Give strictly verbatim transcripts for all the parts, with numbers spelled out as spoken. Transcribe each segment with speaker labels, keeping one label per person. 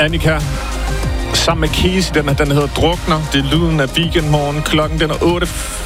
Speaker 1: Annika, sammen med Casey, den, den hedder Drukner. Det er lyden af weekendmorgen. Klokken den er otte...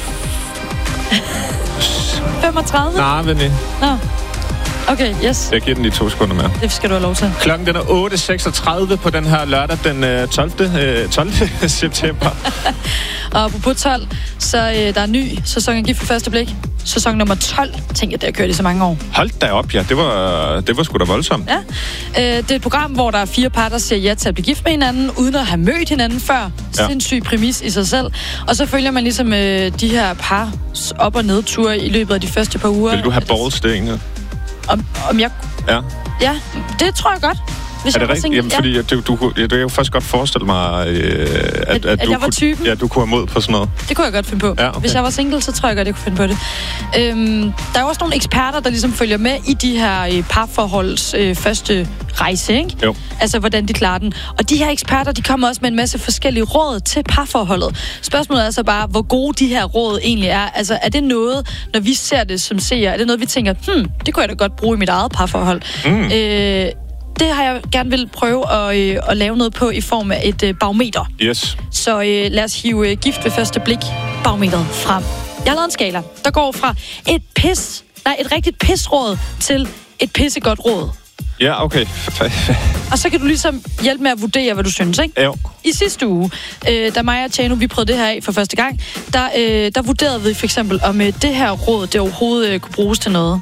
Speaker 2: femogtredive?
Speaker 1: Nej, venlig.
Speaker 2: Nå. Okay, yes.
Speaker 1: Jeg giver den lige to sekunder mere.
Speaker 2: Det skal du have lov til.
Speaker 1: Klokken den er otte seksogtredive på den her lørdag, den tolvte september.
Speaker 2: Og apropos tolv, så øh, der er en ny sæson af Gift ved første blik. Sæson nummer tolv. Tænk, at det har kørt i så mange år.
Speaker 1: Hold da op, ja. Det var, det var sgu da voldsomt.
Speaker 2: Ja. Øh, det er et program, hvor der er fire par, der siger ja til at blive gift med hinanden, uden at have mødt hinanden før. Ja. Sindssyg præmis i sig selv. Og så følger man ligesom øh, de her par op- og nedture i løbet af de første par uger.
Speaker 1: Vil du have balls, det egentlig?
Speaker 2: Om, om jeg...
Speaker 1: Ja.
Speaker 2: Ja, det tror jeg godt. Hvis
Speaker 1: er det rigtigt? Jamen,
Speaker 2: ja.
Speaker 1: fordi jeg, du, du, jeg, jeg jo faktisk godt forestille mig, øh, at,
Speaker 2: at,
Speaker 1: at,
Speaker 2: at
Speaker 1: du
Speaker 2: jeg var
Speaker 1: kunne,
Speaker 2: typen.
Speaker 1: Ja, du kunne have mod på sådan noget.
Speaker 2: Det kunne jeg godt finde på.
Speaker 1: Ja, okay.
Speaker 2: Hvis jeg var single, så tror jeg godt, jeg kunne finde på det. Øhm, der er også nogle eksperter, der ligesom følger med i de her øh, parforholds øh, første rejse, ikke?
Speaker 1: Jo.
Speaker 2: Altså, hvordan de klarer den. Og de her eksperter, de kommer også med en masse forskellige råd til parforholdet. Spørgsmålet er så bare, hvor gode de her råd egentlig er. Altså, er det noget, når vi ser det som seere, er det noget, vi tænker, hmm, det kunne jeg da godt bruge i mit eget parforhold? Mm. Øh, Det har jeg gerne vil prøve at, øh, at lave noget på i form af et øh, barometer.
Speaker 1: Yes.
Speaker 2: Så øh, lad os hive øh, Gift ved første blik barometeret frem. Jeg har lavet en skala, der går fra et pis, nej, et rigtigt pisråd til et pissegodt råd.
Speaker 1: Ja, okay.
Speaker 2: Og så kan du ligesom hjælpe med at vurdere, hvad du synes, ikke?
Speaker 1: Jo.
Speaker 2: I sidste uge, øh, da mig og Tjano, vi prøvede det her af for første gang, der, øh, der vurderede vi for eksempel, om øh, det her råd, det overhovedet øh, kunne bruges til noget.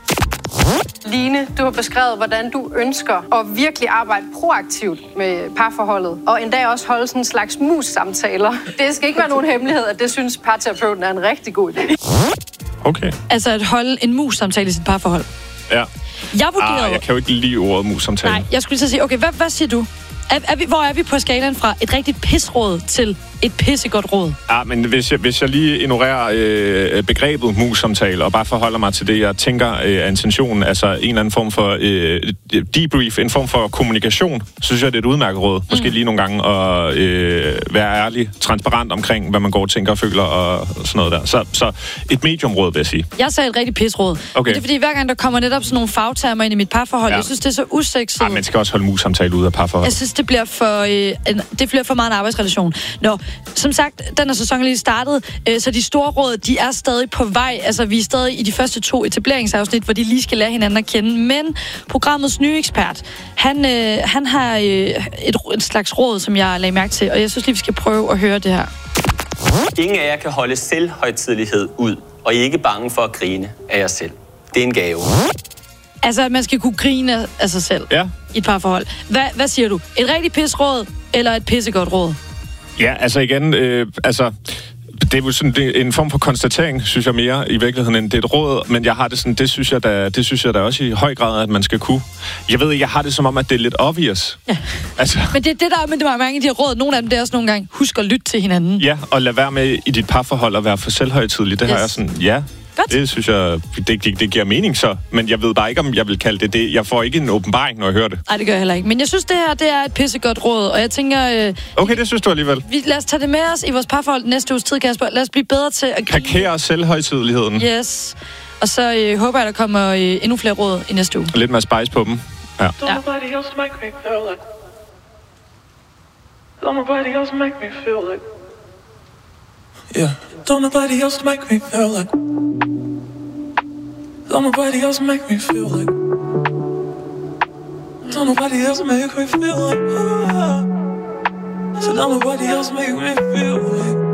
Speaker 3: Line, du har beskrevet, hvordan du ønsker at virkelig arbejde proaktivt med parforholdet, og endda også holde sådan en slags mus-samtaler. Det skal ikke være nogen hemmelighed, at det synes parterapeuten er en rigtig god idé.
Speaker 1: Okay.
Speaker 2: Altså at holde en mus-samtale i sit parforhold.
Speaker 1: Ja.
Speaker 2: Jeg vurderede...
Speaker 1: Ah, jeg kan jo ikke lide ordet mus-samtale.
Speaker 2: Nej, jeg skulle lige så sige, okay, hvad, hvad siger du? Er, er vi, hvor er vi på skalaen fra et rigtigt pisråd til et pissegodt råd?
Speaker 1: Ja, men hvis jeg, hvis jeg lige ignorerer øh, begrebet mus-samtale og bare forholder mig til det, jeg tænker øh, er intentionen, altså en eller anden form for øh, debrief, en form for kommunikation, så synes jeg, det er et udmærket råd. Mm. Måske lige nogle gange at øh, være ærlig, transparent omkring, hvad man går og tænker og føler og sådan noget der. Så, så et mediumråd, vil jeg sige.
Speaker 2: Jeg sagde et rigtigt pisråd.
Speaker 1: Okay.
Speaker 2: Det er fordi, hver gang der kommer netop sådan nogle fagtermer ind i mit parforhold, ja. Jeg synes, det er så usekset.
Speaker 1: Ja, man skal også holde mus-samtale ud af parforhold.
Speaker 2: Jeg synes, det bliver for, øh, en, det bliver for meget en arbejdsrelation. Nå, som sagt, den her sæson er lige startet, øh, så de store råd, de er stadig på vej. Altså, vi er stadig i de første to etableringsafsnit, hvor de lige skal lære hinanden at kende. Men programmets nye ekspert, han, øh, han har øh, et, et slags råd, som jeg lagde mærke til, og jeg synes lige, vi skal prøve at høre det her.
Speaker 4: Ingen af jer kan holde selvhøjtidelighed ud, og I er ikke bange for at grine af jer selv. Det er en gave.
Speaker 2: Altså, at man skal kunne grine af sig selv
Speaker 1: ja.
Speaker 2: i et parforhold. Hvad, hvad siger du? Et rigtig pisråd eller et pissegodt råd?
Speaker 1: Ja, altså igen, øh, altså... Det er jo sådan det er en form for konstatering, synes jeg mere i virkeligheden, end det er et råd, men jeg har det sådan, det synes jeg da, det synes jeg da også i høj grad, at man skal kunne. Jeg ved ikke, jeg har det som om, at det er lidt obvious.
Speaker 2: Ja.
Speaker 1: Altså.
Speaker 2: Men det er det, der er med det var mange af de her råd. Nogle af dem, det er også nogle gange, husk at lytte til hinanden.
Speaker 1: Ja, og lad være med i dit parforhold at være for selvhøjtidlig. Det yes. har jeg sådan, ja.
Speaker 2: Godt.
Speaker 1: Det synes jeg, det, det, det giver mening så. Men jeg ved bare ikke, om jeg vil kalde det det. Jeg får ikke en åbenbaring, når jeg hører det.
Speaker 2: Nej, det gør jeg heller ikke. Men jeg synes, det her det er et pissegodt råd. Og jeg tænker... Øh,
Speaker 1: okay, det synes du alligevel.
Speaker 2: Vi, lad os tage det med os i vores parforhold næste uges tid, Kasper. Lad os blive bedre til at grine.
Speaker 1: Parkere selvhøjtideligheden.
Speaker 2: Yes. Og så øh, håber jeg, der kommer øh, endnu flere råd i næste uge.
Speaker 1: Lidt mere spice på dem. Ja.
Speaker 2: ja.
Speaker 5: Yeah. Don't nobody else make me feel like. Don't nobody else make me feel like. Don't nobody else make me feel like. Ah. So don't nobody else make me feel like.